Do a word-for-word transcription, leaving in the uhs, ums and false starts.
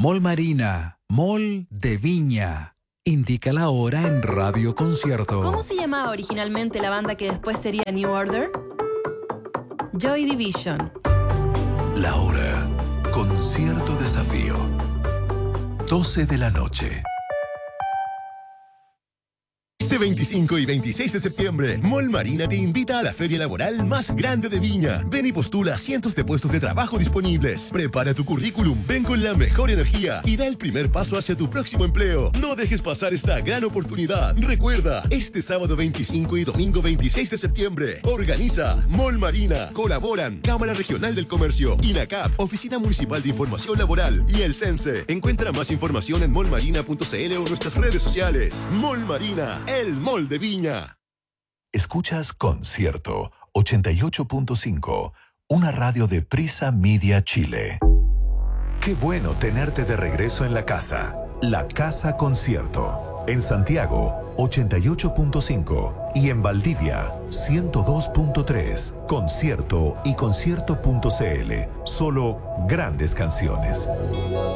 Mall Marina, Mall de Viña. Indica la hora en Radio Concierto. ¿Cómo se llamaba originalmente la banda que después sería New Order? Joy Division. La hora. Concierto Desafío. doce de la noche. Este veinticinco y veintiséis de septiembre, Mall Marina te invita a la feria laboral más grande de Viña. Ven y postula cientos de puestos de trabajo disponibles. Prepara tu currículum, ven con la mejor energía y da el primer paso hacia tu próximo empleo. No dejes pasar esta gran oportunidad. Recuerda, este sábado veinticinco y domingo veintiséis de septiembre, organiza Mall Marina. Colaboran Cámara Regional del Comercio, INACAP, Oficina Municipal de Información Laboral y el CENSE. Encuentra más información en mall marina punto c l o nuestras redes sociales. Mall Marina, el mall de Viña. Escuchas Concierto ochenta y ocho punto cinco, una radio de Prisa Media Chile. Qué bueno tenerte de regreso en la casa. La Casa Concierto. En Santiago, ochenta y ocho punto cinco y en Valdivia, ciento dos punto tres. Concierto y concierto punto c l. Solo grandes canciones.